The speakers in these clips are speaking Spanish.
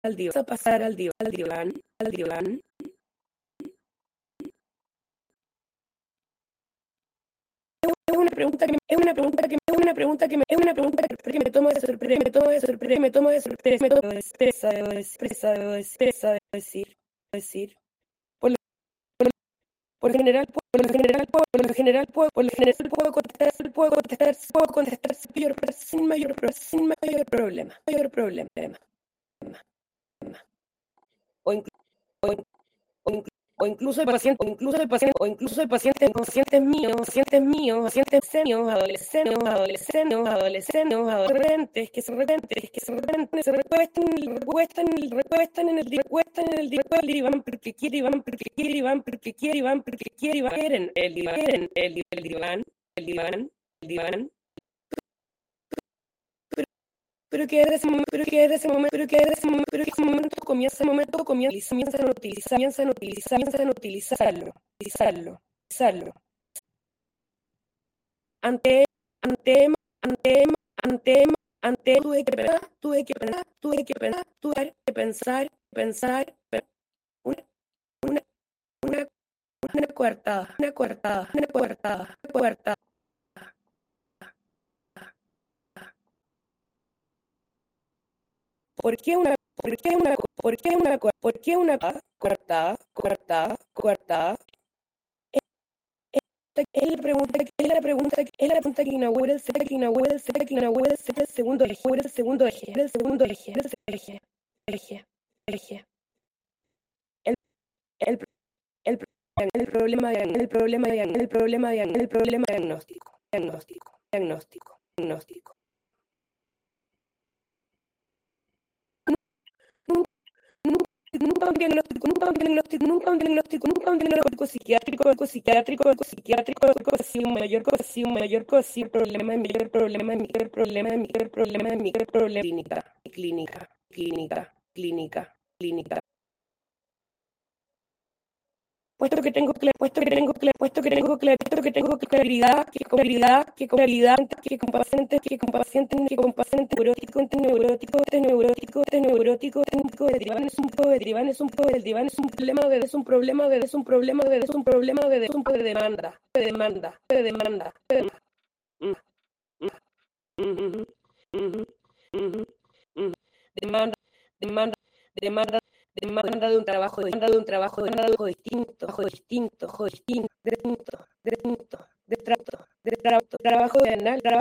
a pasar al diván, al diván. Es una pregunta que me toma de sorpresa, me toma de sorpresa, decir. Por lo general puedo contestar sin mayor problema. O incluso el paciente, pacientes míos, adolescentes que se recuestan en el diván porque quieren el diván, pero que de ese momento comienzan a utilizarlo. Ante tuve que pensar una coartada. ¿Por qué una coartada? Es la pregunta que inaugura el segundo eje. El problema diagnóstico. Nunca un diagnóstico psiquiátrico, si un mayor problema clínica. Puesto que tengo claridad que con pacientes neuróticos el diván es un problema de demanda de un trabajo distinto, trabajo de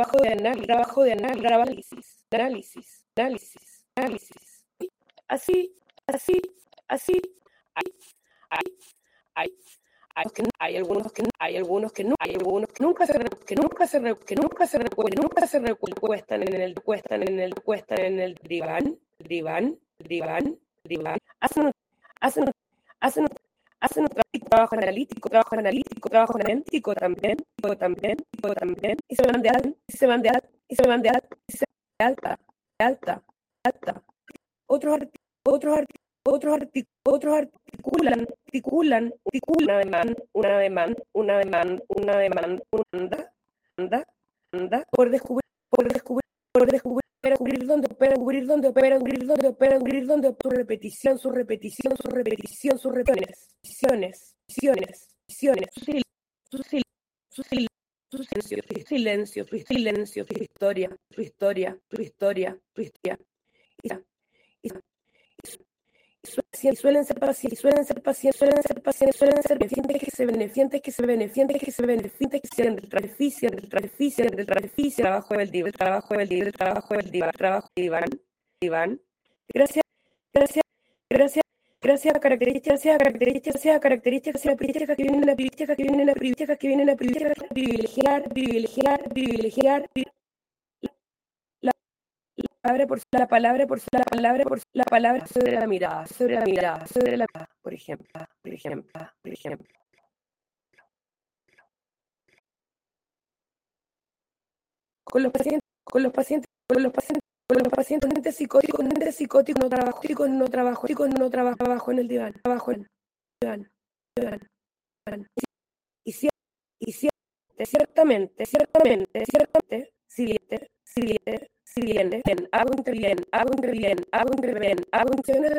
análisis. Así, hay algunos que nunca se recuestan en el diván, hacen un trabajo analítico también, y se van de alta. Otros articulan una demanda por descubrir dónde opera, su repetición, sus silencio, su historia, y suelen ser pacientes que se benefician del trabajo del diván, gracias a características que vienen a privilegiar la palabra sobre la mirada, por ejemplo. Con los pacientes psicóticos no trabajo en el diván. Y ciertamente, si bien, hago intervienen, hago funciones